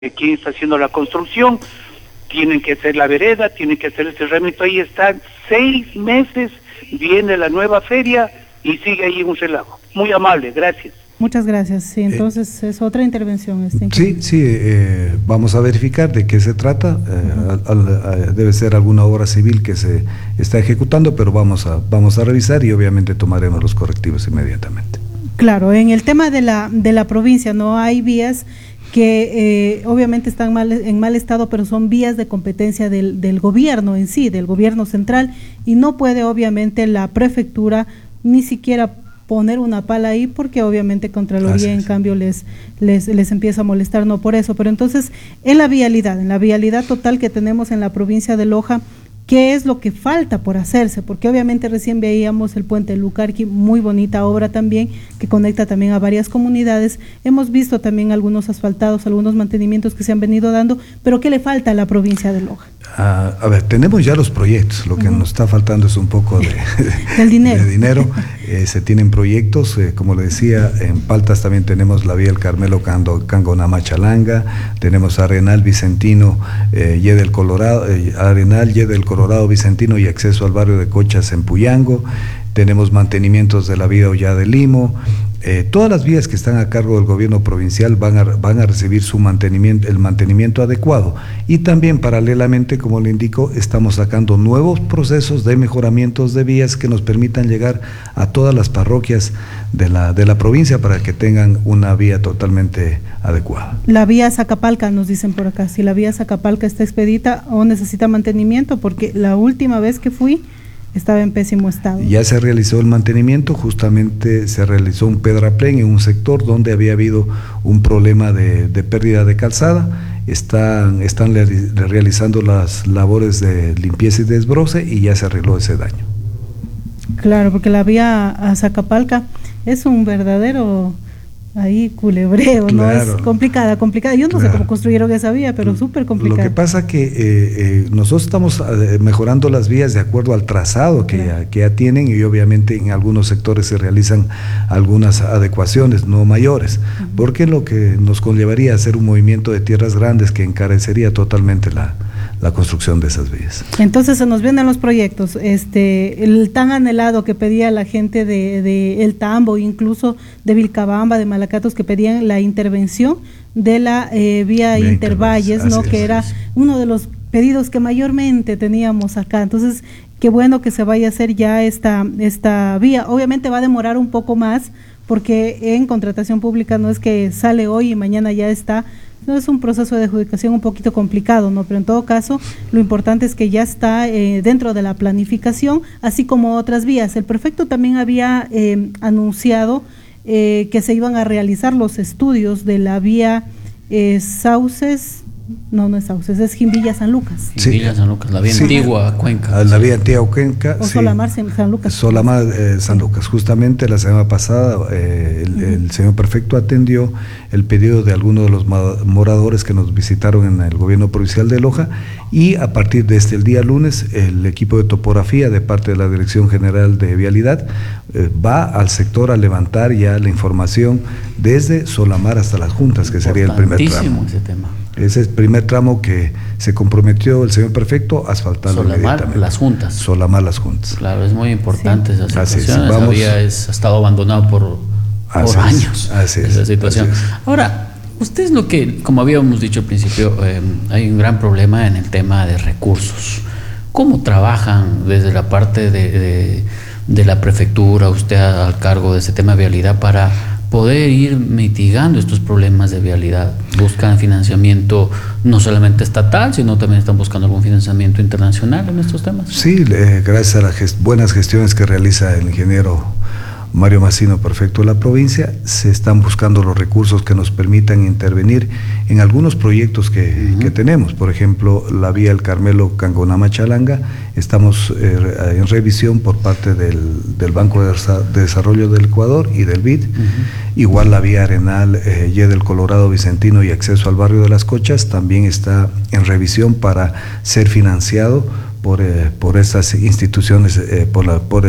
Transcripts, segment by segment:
quién está haciendo la construcción, tienen que hacer la vereda, tienen que hacer el cerramiento, ahí están 6 meses, viene la nueva feria y sigue ahí un relajo. Muy amable, gracias. Muchas gracias. Sí, entonces es otra intervención. Sí, vamos a verificar de qué se trata. Debe ser alguna obra civil que se está ejecutando, pero vamos a revisar y obviamente tomaremos los correctivos inmediatamente. Claro, en el tema de la provincia no hay vías que obviamente están en mal estado, pero son vías de competencia del gobierno en sí, del gobierno central, y no puede obviamente la prefectura ni siquiera poner una pala ahí, porque obviamente Contraloría en cambio les empieza a molestar, no por eso. Pero entonces, en la vialidad total que tenemos en la provincia de Loja, ¿qué es lo que falta por hacerse? Porque obviamente recién veíamos el puente Lucarqui, muy bonita obra también, que conecta también a varias comunidades. Hemos visto también algunos asfaltados, algunos mantenimientos que se han venido dando, pero ¿qué le falta a la provincia de Loja? A ver, tenemos ya los proyectos, lo que nos está faltando es un poco de dinero. Se tienen proyectos, como le decía, en Paltas también tenemos la vía El Carmelo Cangonama-Chalanga, tenemos Arenal Vicentino, Ye del Colorado, Vicentino y acceso al barrio de Cochas en Puyango. Tenemos mantenimientos de la vía Ollá de Limo. Todas las vías que están a cargo del gobierno provincial van a recibir el mantenimiento adecuado, y también paralelamente, como le indico, estamos sacando nuevos procesos de mejoramientos de vías que nos permitan llegar a todas las parroquias de la provincia para que tengan una vía totalmente adecuada. La vía Zacapalca, nos dicen por acá, si la vía Zacapalca está expedita o necesita mantenimiento, porque la última vez que fui estaba en pésimo estado. Ya se realizó el mantenimiento, justamente se realizó un pedraplén en un sector donde había habido un problema de pérdida de calzada. Están realizando las labores de limpieza y desbroce y ya se arregló ese daño. Claro, porque la vía a Zacapalca es un verdadero ahí culebreo, claro. ¿No? Es complicada. Yo no sé cómo construyeron esa vía, pero súper complicada. Lo que pasa que nosotros estamos mejorando las vías de acuerdo al trazado que ya tienen, y obviamente en algunos sectores se realizan algunas adecuaciones, no mayores, porque lo que nos conllevaría a hacer un movimiento de tierras grandes que encarecería totalmente la construcción de esas vías. Entonces se nos vienen los proyectos, el tan anhelado que pedía la gente de El Tambo, incluso de Vilcabamba, de Malacatos, que pedían la intervención de la vía Intervalles, ¿no? Que era uno de los pedidos que mayormente teníamos acá. Entonces, qué bueno que se vaya a hacer ya esta vía. Obviamente va a demorar un poco más, porque en contratación pública no es que sale hoy y mañana ya está. No, es un proceso de adjudicación un poquito complicado, ¿no? Pero en todo caso, lo importante es que ya está dentro de la planificación, así como otras vías. El prefecto también había anunciado que se iban a realizar los estudios de la vía Sauces. No es Sauces, es Jimbilla San Lucas. Jimbilla San Lucas, la vía antigua Cuenca. La vía antigua Cuenca. O Solamar San Lucas. Solamar San Lucas. Justamente la semana pasada el señor prefecto atendió el pedido de algunos de los moradores que nos visitaron en el gobierno provincial de Loja, y a partir de el día lunes el equipo de topografía de parte de la Dirección General de Vialidad va al sector a levantar ya la información desde Solamar hasta las Juntas, que sería el primer tramo. Ese tema. Ese es el primer tramo que se comprometió el señor prefecto a asfaltarlo inmediatamente. Las Juntas. Solamar las Juntas. Claro, es muy importante esa situación. Esa vía ha estado abandonado por años. Esa situación. Ahora, usted es lo que, como habíamos dicho al principio, hay un gran problema en el tema de recursos. ¿Cómo trabajan desde la parte de la prefectura, usted al cargo de ese tema de vialidad, para poder ir mitigando estos problemas de vialidad? ¿Buscan financiamiento no solamente estatal, sino también están buscando algún financiamiento internacional en estos temas? Sí, gracias a las buenas gestiones que realiza el ingeniero Mario Massino, prefecto de la provincia, se están buscando los recursos que nos permitan intervenir en algunos proyectos que tenemos. Por ejemplo, la vía El Carmelo Cangonama-Chalanga, estamos en revisión por parte del Banco de Desarrollo del Ecuador y del BID. Igual la vía Arenal, Ye del Colorado Vicentino y acceso al barrio de Las Cochas también está en revisión para ser financiado por estas instituciones, por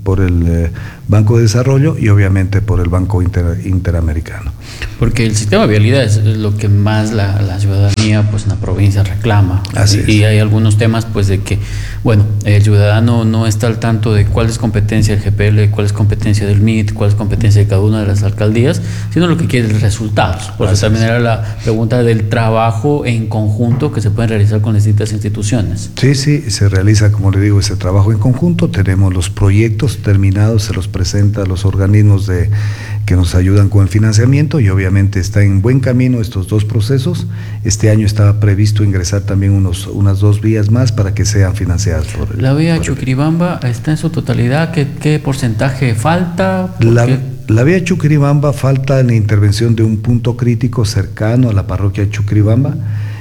Banco de Desarrollo y obviamente por el Banco Interamericano. Porque el sistema de vialidad es lo que más la ciudadanía pues en la provincia reclama. Y hay algunos temas pues de que, bueno, el ciudadano no está al tanto de cuál es competencia del GPL, cuál es competencia del MIT, cuál es competencia de cada una de las alcaldías, sino lo que quiere es resultados. Por eso también era la pregunta del trabajo en conjunto que se pueden realizar con distintas instituciones. Sí, se realiza, como le digo, ese trabajo en conjunto. Tenemos los proyectos terminados, se los presenta a los organismos que nos ayudan con el financiamiento y obviamente está en buen camino estos dos procesos. Este año estaba previsto ingresar también unas 2 vías más para que sean financiadas. ¿La vía Chuquiribamba está en su totalidad? ¿Qué porcentaje falta? La vía Chuquiribamba falta en la intervención de un punto crítico cercano a la parroquia de Chuquiribamba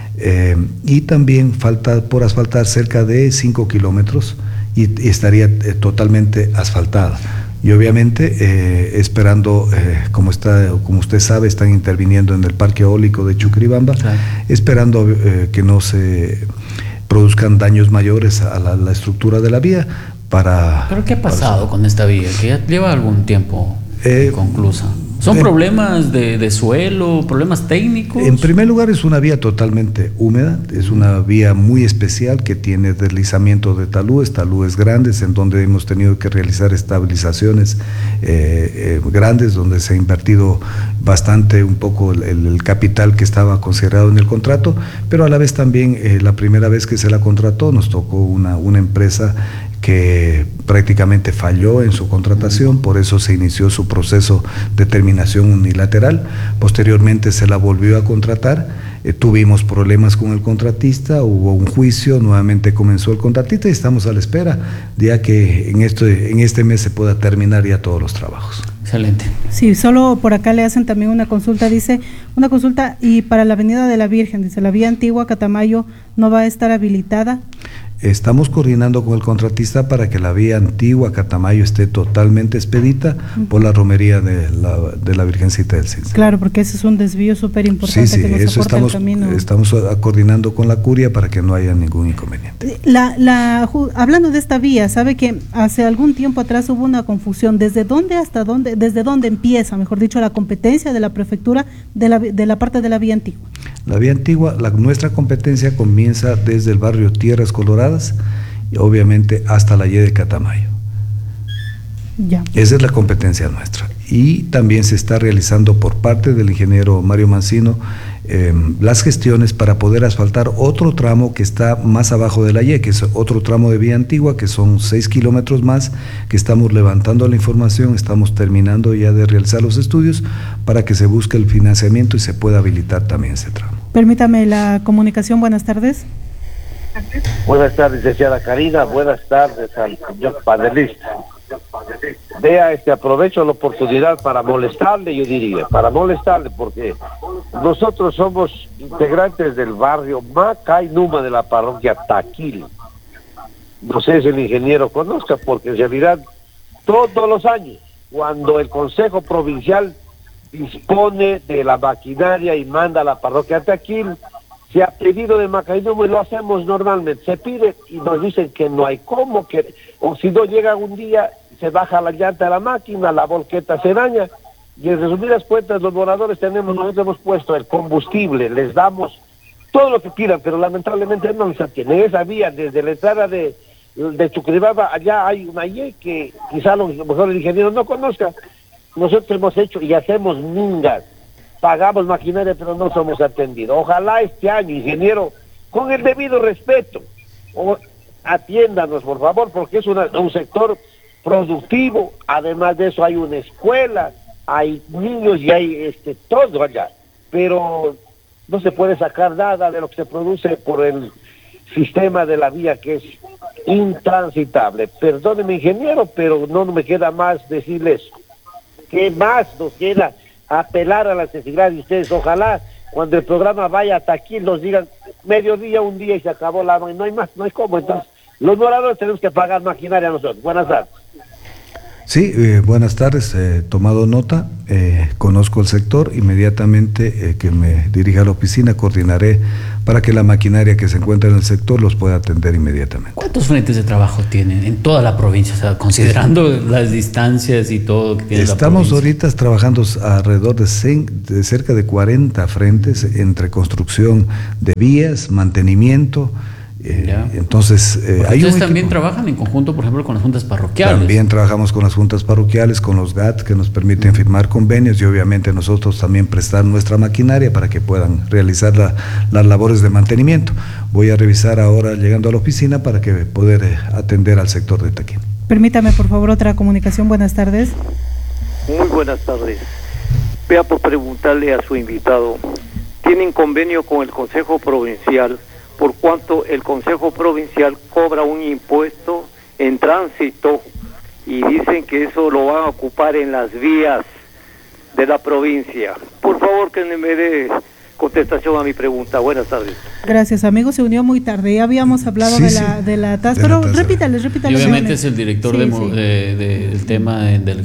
y también falta por asfaltar cerca de 5 kilómetros y estaría totalmente asfaltada. Y obviamente esperando, como usted sabe, están interviniendo en el parque eólico de Chuquiribamba, claro, esperando que no se produzcan daños mayores a la estructura de la vía. ¿Pero qué ha pasado con esta vía? Que ya lleva algún tiempo inconclusa. ¿Son problemas de suelo, problemas técnicos? En primer lugar, es una vía totalmente húmeda, es una vía muy especial que tiene deslizamiento de talúes grandes, en donde hemos tenido que realizar estabilizaciones grandes, donde se ha invertido bastante un poco el capital que estaba considerado en el contrato, pero a la vez también la primera vez que se la contrató nos tocó una empresa que prácticamente falló en su contratación, por eso se inició su proceso de terminación unilateral. Posteriormente se la volvió a contratar, tuvimos problemas con el contratista, hubo un juicio, nuevamente comenzó el contratista y estamos a la espera de ya que en este mes se pueda terminar ya todos los trabajos. Excelente. Sí, solo por acá le hacen también una consulta, y para la Avenida de la Virgen, dice, la vía antigua Catamayo no va a estar habilitada. Estamos coordinando con el contratista para que la vía antigua Catamayo esté totalmente expedita por la romería de la Virgencita del Cincel. Claro, porque ese es un desvío súper importante. Sí, que nos eso aporta el camino. Estamos coordinando con la curia para que no haya ningún inconveniente. Hablando de esta vía, sabe que hace algún tiempo atrás hubo una confusión. ¿Desde dónde empieza, mejor dicho, la competencia de la prefectura de la parte de la vía antigua? La vía antigua, nuestra competencia comienza desde el barrio Tierras Coloradas y obviamente hasta la Y de Catamayo. Ya. Esa es la competencia nuestra. Y también se está realizando por parte del ingeniero Mario Mancino las gestiones para poder asfaltar otro tramo que está más abajo de la Y, que es otro tramo de vía antigua, que son 6 kilómetros más, que estamos levantando la información, estamos terminando ya de realizar los estudios para que se busque el financiamiento y se pueda habilitar también ese tramo. Permítame la comunicación, buenas tardes. Buenas tardes, licenciada Karina, buenas tardes al señor panelista. Vea, aprovecho la oportunidad para molestarle, yo diría, porque nosotros somos integrantes del barrio Macay Numa de la parroquia Taquil. No sé si el ingeniero conozca, porque en realidad todos los años, cuando el Consejo Provincial dispone de la maquinaria y manda a la parroquia Taquil, se ha pedido de Macay Numa y lo hacemos normalmente. Se pide y nos dicen que no hay cómo, o si no llega un día, se baja la llanta de la máquina, la volqueta se daña, y en resumidas cuentas los moradores nosotros hemos puesto el combustible, les damos todo lo que pidan, pero lamentablemente no les atienden. Esa vía, desde la entrada de Chuquiribamba, allá hay una Y que quizá a lo mejor el ingeniero no conozca. Nosotros hemos hecho y hacemos mingas, pagamos maquinaria, pero no somos atendidos. Ojalá este año, ingeniero, con el debido respeto, atiéndanos, por favor, porque es un sector productivo. Además de eso hay una escuela, hay niños y hay todo allá, pero no se puede sacar nada de lo que se produce por el sistema de la vía, que es intransitable. Perdóneme, ingeniero, pero no me queda más decirles que más nos queda apelar a la necesidad de ustedes. Ojalá cuando el programa vaya hasta aquí nos digan mediodía, un día y se acabó no hay más, no hay cómo. Entonces los moradores tenemos que pagar maquinaria a nosotros. Buenas tardes. Sí, buenas tardes, tomado nota, conozco el sector, inmediatamente que me dirija a la oficina coordinaré para que la maquinaria que se encuentra en el sector los pueda atender inmediatamente. ¿Cuántos frentes de trabajo tienen en toda la provincia? O sea, considerando las distancias y todo que tiene Estamos ahorita trabajando alrededor de cerca de 40 frentes entre construcción de vías, mantenimiento. Entonces, ustedes también trabajan en conjunto, por ejemplo, con las juntas parroquiales. También trabajamos con las juntas parroquiales, con los GAT que nos permiten firmar convenios y obviamente nosotros también prestar nuestra maquinaria para que puedan realizar las labores de mantenimiento. Voy a revisar ahora llegando a la oficina para que poder atender al sector de Taquín. Permítame por favor otra comunicación. Buenas tardes. Muy buenas tardes. Vea, por preguntarle a su invitado, ¿tienen convenio con el Consejo Provincial? Por cuanto el Consejo Provincial cobra un impuesto en tránsito y dicen que eso lo van a ocupar en las vías de la provincia. Por favor, que me dé contestación a mi pregunta. Buenas tardes. Gracias, amigo. Se unió muy tarde. Ya habíamos hablado de la tasa, pero repítale. Y obviamente es el director del tema del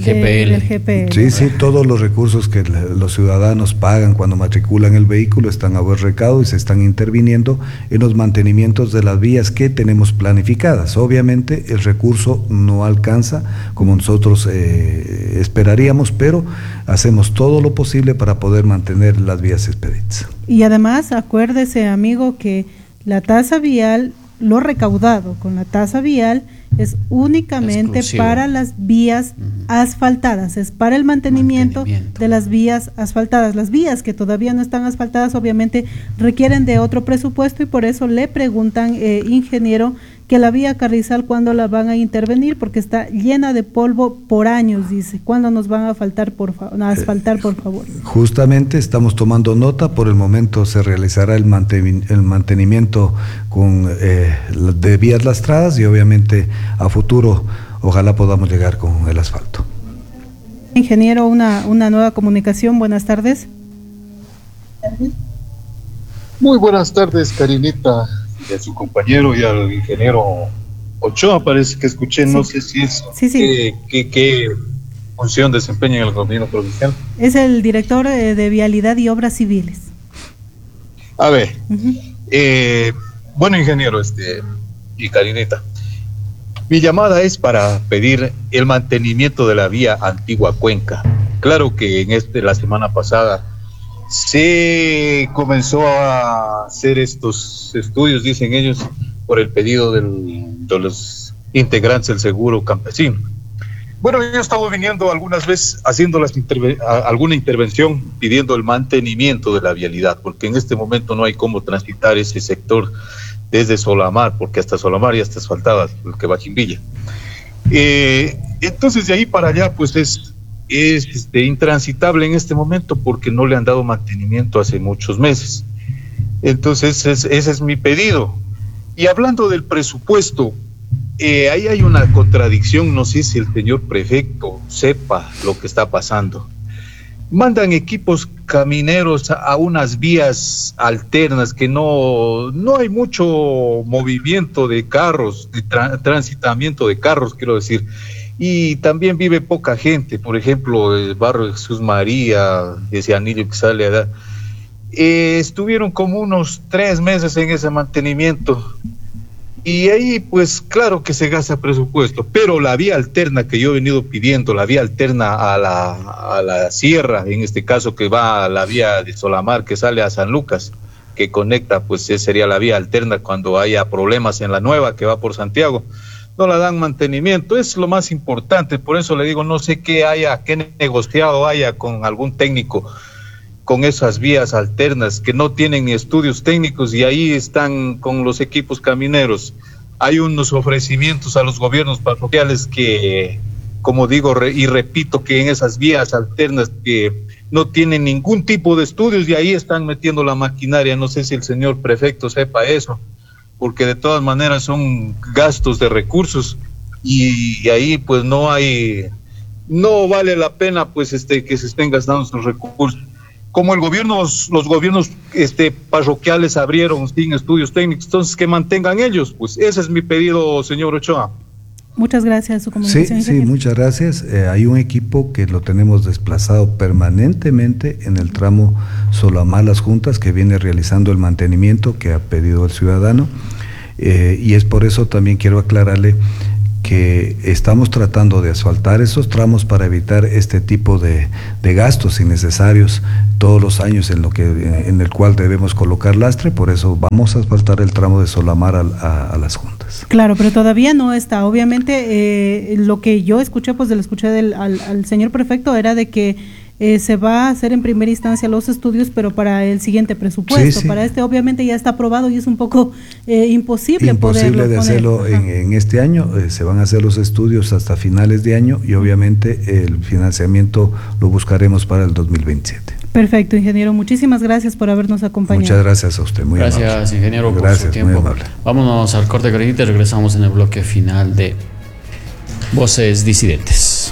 GPL. Sí, todos los recursos que los ciudadanos pagan cuando matriculan el vehículo están a buen recaudo y se están interviniendo en los mantenimientos de las vías que tenemos planificadas. Obviamente el recurso no alcanza como nosotros esperaríamos, pero hacemos todo lo posible para poder mantener las vías expeditas. Y además, acuérdese, amigo, que la tasa vial, lo recaudado con la tasa vial es únicamente para las vías asfaltadas, es para el mantenimiento de las vías asfaltadas. Las vías que todavía no están asfaltadas obviamente requieren de otro presupuesto y por eso le preguntan, ingeniero, que la vía Carrizal, ¿cuándo la van a intervenir? Porque está llena de polvo por años, dice. ¿Cuándo nos van a asfaltar, por favor? Justamente estamos tomando nota. Por el momento se realizará el mantenimiento de vías lastradas y obviamente a futuro ojalá podamos llegar con el asfalto. Ingeniero, una nueva comunicación. Buenas tardes. Muy buenas tardes, Karinita, y a su compañero y al ingeniero Ochoa, parece que escuché, no sé si es qué función desempeña en el gobierno provincial. Es el director de Vialidad y Obras Civiles. A ver, bueno, ingeniero y Karinita, mi llamada es para pedir el mantenimiento de la vía Antigua Cuenca. Claro que la semana pasada se comenzó a hacer estos estudios, dicen ellos, por el pedido de los integrantes del seguro campesino. Bueno, yo he estado viniendo algunas veces haciendo alguna intervención pidiendo el mantenimiento de la vialidad, porque en este momento no hay cómo transitar ese sector desde Solamar, porque hasta Solamar ya está asfaltada, el que va a Quimbilla. Entonces de ahí para allá pues es intransitable en este momento porque no le han dado mantenimiento hace muchos meses. Entonces ese es mi pedido. Y hablando del presupuesto, ahí hay una contradicción, no sé si el señor prefecto sepa lo que está pasando. Mandan equipos camineros a unas vías alternas que no hay mucho movimiento de carros, de transitamiento de carros, quiero decir. Y también vive poca gente, por ejemplo, el barrio de Jesús María, ese anillo que sale allá. Estuvieron como unos 3 meses en ese mantenimiento. Y ahí, pues, claro que se gasta presupuesto, pero la vía alterna que yo he venido pidiendo, la vía alterna a la sierra, en este caso que va a la vía de Solamar, que sale a San Lucas, que conecta, pues, sería la vía alterna cuando haya problemas en la nueva, que va por Santiago. No la dan mantenimiento, es lo más importante, por eso le digo, no sé qué negociado haya con algún técnico con esas vías alternas que no tienen ni estudios técnicos y ahí están con los equipos camineros. Hay unos ofrecimientos a los gobiernos parroquiales que, como digo y repito, que en esas vías alternas que no tienen ningún tipo de estudios y ahí están metiendo la maquinaria. No sé si el señor prefecto sepa eso, porque de todas maneras son gastos de recursos y ahí pues no vale la pena pues que se estén gastando esos recursos. Como los gobiernos parroquiales abrieron sin estudios técnicos, entonces que mantengan ellos, pues ese es mi pedido, señor Ochoa. Muchas gracias. Su comunicación. Sí, muchas gracias. Hay un equipo que lo tenemos desplazado permanentemente en el tramo Solamar Las Juntas, que viene realizando el mantenimiento que ha pedido el ciudadano, y es por eso también quiero aclararle que estamos tratando de asfaltar esos tramos para evitar este tipo de gastos innecesarios todos los años en el cual debemos colocar lastre. Por eso vamos a asfaltar el tramo de Solamar a Las Juntas. Claro, pero todavía no está. Obviamente lo que yo escuché, pues le escuché al señor prefecto, era de que se va a hacer en primera instancia los estudios, pero para el siguiente presupuesto. Sí. Para este obviamente ya está aprobado y es un poco imposible de hacerlo en este año. Se van a hacer los estudios hasta finales de año y obviamente el financiamiento lo buscaremos para el 2027. Perfecto, ingeniero. Muchísimas gracias por habernos acompañado. Muchas gracias a usted. Muy amable. Gracias, ingeniero, por su tiempo. Muy amable. Vámonos al corte y regresamos en el bloque final de Voces Disidentes.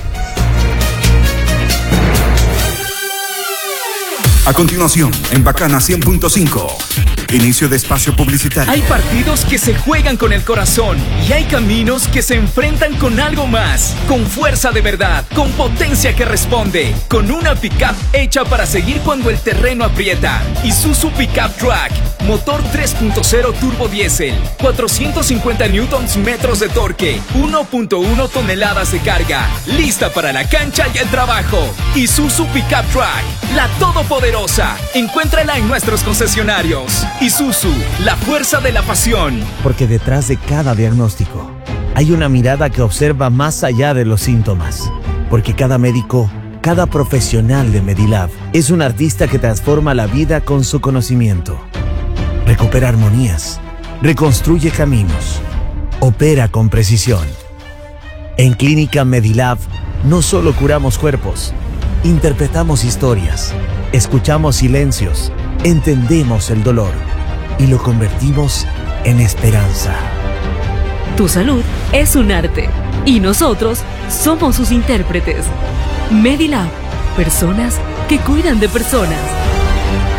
A continuación, en Bacana 100.5, inicio de espacio publicitario. Hay partidos que se juegan con el corazón y hay caminos que se enfrentan con algo más, con fuerza de verdad, con potencia que responde, con una pickup hecha para seguir cuando el terreno aprieta. Isuzu Pickup Track, motor 3.0 turbo diésel, 450 newtons metros de torque, 1.1 toneladas de carga, lista para la cancha y el trabajo. Isuzu Pickup Track, la todopoderosa. Encuéntrala en nuestros concesionarios. Isuzu, la fuerza de la pasión. Porque detrás de cada diagnóstico hay una mirada que observa más allá de los síntomas. Porque cada médico, cada profesional de Medilab es un artista que transforma la vida con su conocimiento. Recupera armonías, reconstruye caminos, opera con precisión. En Clínica Medilab no solo curamos cuerpos, interpretamos historias, escuchamos silencios, entendemos el dolor y lo convertimos en esperanza. Tu salud es un arte y nosotros somos sus intérpretes. Medilab, personas que cuidan de personas.